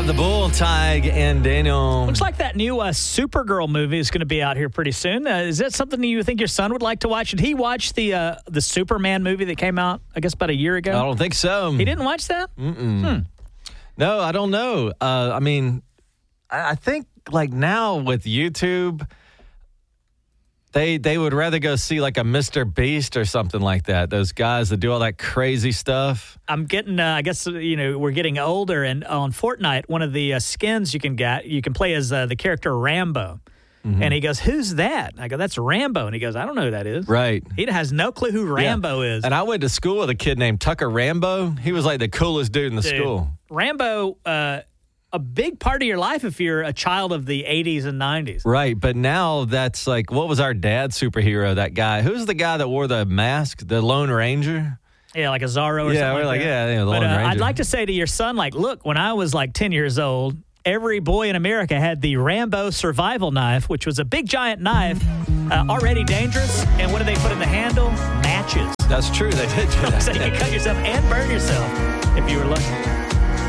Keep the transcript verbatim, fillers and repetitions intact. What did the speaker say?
the Bull, Tig and Daniel. Looks like that new uh, Supergirl movie is going to be out here pretty soon. Uh, is that something that you think your son would like to watch? Did he watch the uh, the Superman movie that came out, I guess, about a year ago? I don't think so. He didn't watch that? Mm-mm. Hmm. No, I don't know. Uh, I mean, I, I think like now with YouTube, they they would rather go see like a Mister Beast or something like that. Those guys that do all that crazy stuff. I'm getting, uh, I guess, you know, we're getting older, and on Fortnite, one of the uh, skins you can get, you can play as uh, the character Rambo. Mm-hmm. And he goes, "Who's that?" I go, "That's Rambo." And he goes, "I don't know who that is." Right. He has no clue who Rambo yeah. is. And I went to school with a kid named Tucker Rambo. He was like the coolest dude in the Dude, school. Rambo, uh, a big part of your life if you're a child of the eighties and nineties. Right, but now that's like, what was our dad's superhero, that guy? Who's the guy that wore the mask, the Lone Ranger? Yeah, like a Zorro or yeah, something we're like like, that. Yeah, yeah, the but, Lone uh, Ranger. I'd like to say to your son, like, look, when I was like ten years old, every boy in America had the Rambo survival knife, which was a big giant knife, uh, already dangerous. And what do they put in the handle? Matches. That's true. They did do that. So you could cut yourself and burn yourself if you were lucky.